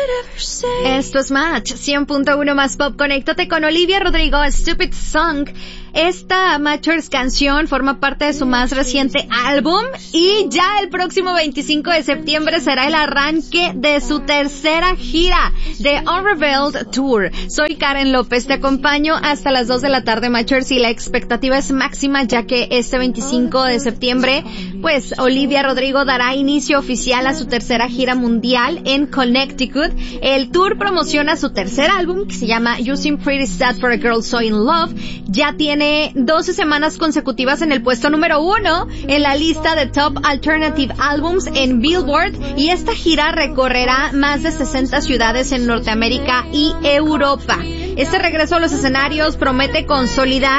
Esto es Match 100.1 más pop. Conéctate con Olivia Rodrigo, Stupid Song. Esta Matchers canción forma parte de su más reciente álbum y ya el próximo 25 de septiembre será el arranque de su tercera gira de Unrevealed Tour. Soy Karen López, te acompaño hasta las 2 de la tarde, Matchers, y la expectativa es máxima ya que este 25 de septiembre, pues Olivia Rodrigo dará inicio oficial a su tercera gira mundial en Connecticut. El tour promociona su tercer álbum que se llama You Seem Pretty Sad for a Girl So in Love. Ya tiene 12 semanas consecutivas en el puesto número 1 en la lista de Top Alternative Albums en Billboard, y esta gira recorrerá más de 60 ciudades en Norteamérica y Europa. Este regreso a los escenarios promete consolidar